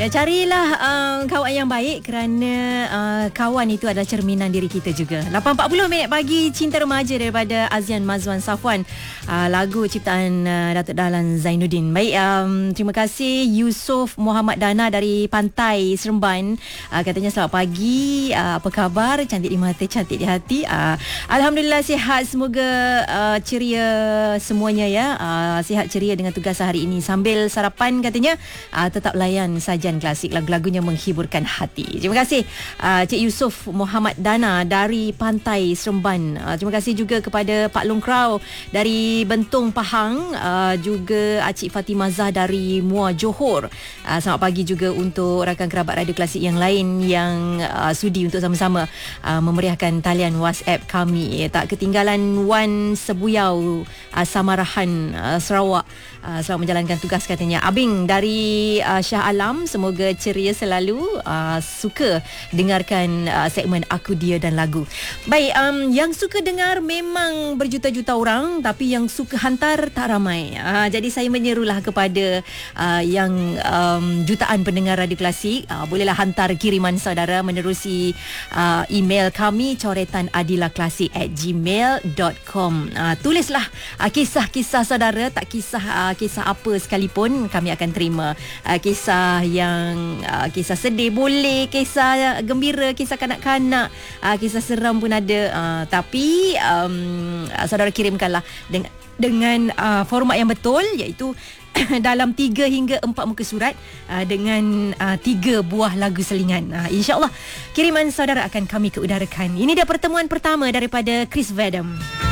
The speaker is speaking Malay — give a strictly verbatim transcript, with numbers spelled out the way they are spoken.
Ya, carilah uh, kawan yang baik kerana uh, kawan itu adalah cerminan diri kita juga. lapan empat puluh minit pagi, Cinta Remaja daripada Azian Mazwan Safwan. Uh, lagu ciptaan uh, Datuk Dahlan Zainuddin. Baik, um, terima kasih Yusof Muhammad Dana dari Pantai Seremban. Uh, katanya selamat pagi, uh, apa khabar? Cantik di mata, cantik di hati. Uh, Alhamdulillah sihat, semoga uh, ceria semuanya ya. Uh, sihat ceria dengan tugas hari ini. Sambil sarapan katanya, uh, tetap layan sajian klasik, lagu-lagunya menghiburkan hati. Terima kasih uh, Cik Yusof Muhammad Dana dari Pantai Seremban. Uh, terima kasih juga kepada Pak Long Krau dari Bentong Pahang, uh, juga Acik Fatimah Zah dari Muar Johor. Uh, selamat pagi juga untuk rakan kerabat radio klasik yang lain yang uh, sudi untuk sama-sama uh, memeriahkan talian WhatsApp kami. Tak ketinggalan Wan Sebuyau, uh, Samarahan, uh, Sarawak. Uh, selamat menjalankan tugas katanya. Abing dari uh, Shah Alam, semoga ceria selalu, uh, suka dengarkan uh, segmen Aku Dia dan Lagu. Baik, um, yang suka dengar memang berjuta-juta orang, tapi yang suka hantar tak ramai. Uh, jadi saya menyerulah kepada uh, yang um, jutaan pendengar radio klasik, uh, bolehlah hantar kiriman saudara menerusi uh, email kami coretan adilah klasik at gmail dot com. Uh, tulislah uh, kisah-kisah saudara, tak kisah uh, kisah apa sekalipun kami akan terima. Uh, kisah yang uh, kisah sedih boleh, kisah gembira, kisah kanak-kanak, uh, kisah seram pun ada. Uh, tapi um, uh, saudara kirimkanlah dengan dengan uh, format yang betul, iaitu dalam tiga hingga empat muka surat uh, dengan uh, tiga buah lagu selingan. Uh, InsyaAllah kiriman saudara akan kami keudarakan. Ini dia pertemuan pertama daripada Chris Vadam.